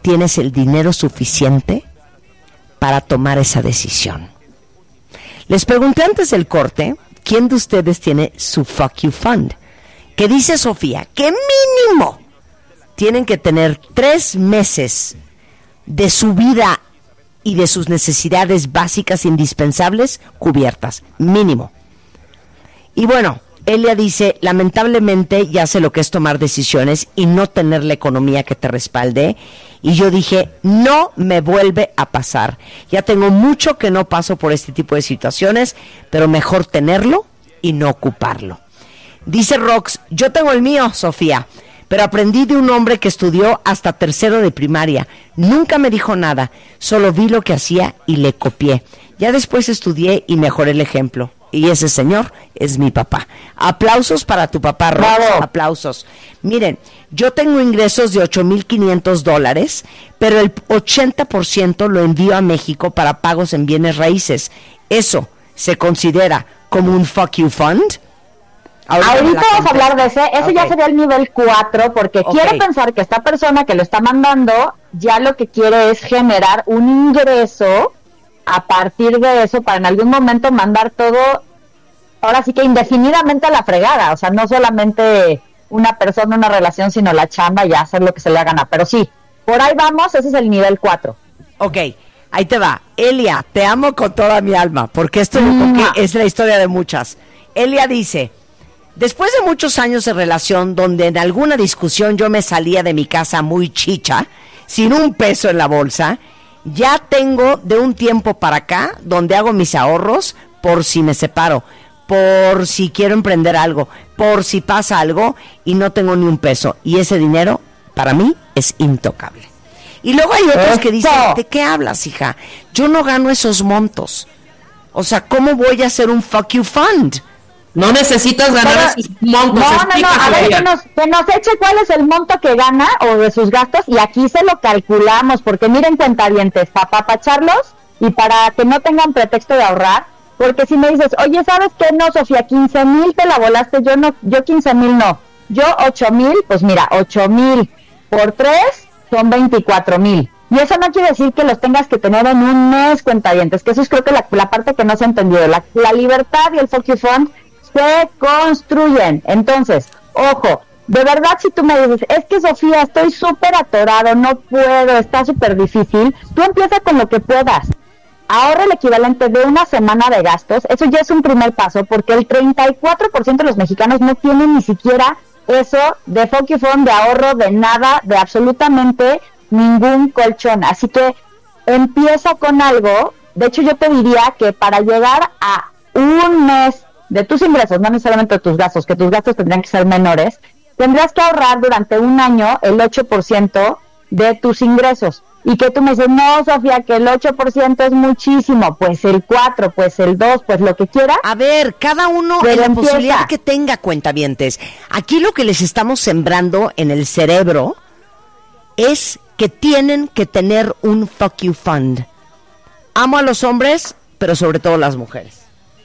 tienes el dinero suficiente para tomar esa decisión. Les pregunté antes del corte, ¿quién de ustedes tiene su Fuck You Fund? Que dice Sofía, que mínimo tienen que tener 3 meses de su vida y de sus necesidades básicas indispensables cubiertas, mínimo. Y bueno, Elia dice, lamentablemente ya sé lo que es tomar decisiones y no tener la economía que te respalde. Y yo dije, no me vuelve a pasar. Ya tengo mucho que no paso por este tipo de situaciones, pero mejor tenerlo y no ocuparlo. Dice Rox, yo tengo el mío, Sofía, pero aprendí de un hombre que estudió hasta 3º de primaria. Nunca me dijo nada, solo vi lo que hacía y le copié. Ya después estudié y mejoré el ejemplo. Y ese señor es mi papá. Aplausos para tu papá, Rox. Bravo. Aplausos. Miren, yo tengo ingresos de $8,500, pero el 80% lo envío a México para pagos en bienes raíces. ¿Eso se considera como un Fuck You Fund? Ahorita vamos a hablar de ese. Okay. Ya sería el nivel 4, porque quiere pensar que esta persona que lo está mandando ya lo que quiere es generar un ingreso a partir de eso para en algún momento mandar todo, ahora sí que indefinidamente a la fregada. O sea, no solamente una persona, una relación, sino la chamba y hacer lo que se le haga ganar. Pero sí, por ahí vamos, ese es el nivel 4. Ok, ahí te va. Elia, te amo con toda mi alma, porque esto yo creo que es la historia de muchas. Elia dice, después de muchos años de relación donde en alguna discusión yo me salía de mi casa muy chicha, sin un peso en la bolsa, ya tengo de un tiempo para acá donde hago mis ahorros por si me separo, por si quiero emprender algo, por si pasa algo y no tengo ni un peso. Y ese dinero, para mí, es intocable. Y luego hay otros que dicen, ¿de qué hablas, hija? Yo no gano esos montos. O sea, ¿cómo voy a hacer un Fuck You Fund? No necesitas ganar esos montos. No. A ver, que nos eche cuál es el monto que gana o de sus gastos y aquí se lo calculamos, porque miren, cuentavientes, para apapacharlos y para que no tengan pretexto de ahorrar, porque si me dices, oye, ¿sabes qué? No, Sofía, 15,000 te la volaste, yo 15,000 no, yo 8,000, pues mira, 8,000 por 3 son 24,000. Y eso no quiere decir que los tengas que tener en un mes, cuentavientes, que eso es creo que la parte que no se ha entendido. La libertad y el Fuck You Fund se construyen. Entonces, ojo, de verdad, si tú me dices, es que Sofía, estoy súper atorado, no puedo, está súper difícil, tú empieza con lo que puedas. Ahorra el equivalente de una semana de gastos. Eso ya es un primer paso, porque el 34% de los mexicanos no tienen ni siquiera eso de Fuck You Fund, de ahorro, de nada, de absolutamente ningún colchón. Así que empieza con algo. De hecho, yo te diría que para llegar a un mes de tus ingresos, no necesariamente de tus gastos, que tus gastos tendrían que ser menores, tendrás que ahorrar durante un año el 8% de tus ingresos. Y que tú me dices, no, Sofía, que el 8% es muchísimo, pues el 4, pues el 2, pues lo que quiera. A ver, cada uno en la posibilidad que tenga, cuentavientes. Aquí lo que les estamos sembrando en el cerebro es que tienen que tener un Fuck You Fund. Amo a los hombres, pero sobre todo a las mujeres.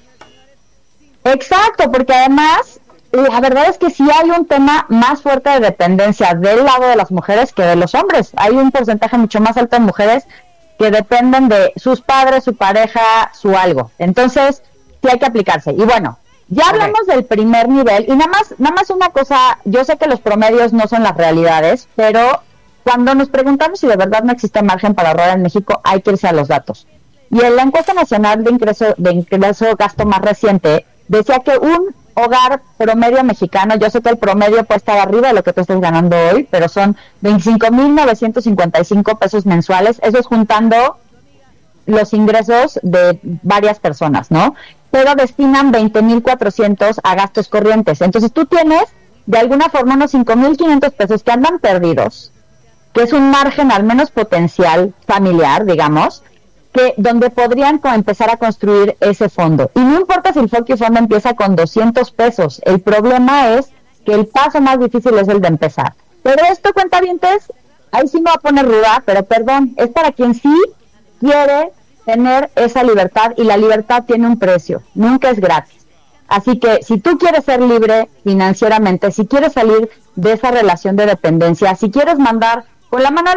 Exacto, porque además la verdad es que sí hay un tema más fuerte de dependencia del lado de las mujeres que de los hombres. Hay un porcentaje mucho más alto de mujeres que dependen de sus padres, su pareja, su algo. Entonces, sí hay que aplicarse. Y bueno, ya hablamos del primer nivel y nada más una cosa, yo sé que los promedios no son las realidades, pero cuando nos preguntamos si de verdad no existe margen para ahorrar en México, hay que irse a los datos. Y en la encuesta nacional de ingreso gasto más reciente, decía que un hogar promedio mexicano, yo sé que el promedio puede estar arriba de lo que tú estás ganando hoy, pero son 25,955 pesos mensuales, eso es juntando los ingresos de varias personas, ¿no? Pero destinan 20,400 a gastos corrientes. Entonces tú tienes, de alguna forma, unos 5,500 pesos que andan perdidos, que es un margen al menos potencial familiar, digamos, que donde podrían empezar a construir ese fondo. Y no importa si el Fuck You Fund empieza con 200 pesos, el problema es que el paso más difícil es el de empezar. Pero esto, cuentavientes, ahí sí me va a poner ruda, pero perdón, es para quien sí quiere tener esa libertad, y la libertad tiene un precio, nunca es gratis. Así que si tú quieres ser libre financieramente, si quieres salir de esa relación de dependencia, si quieres mandar con la mano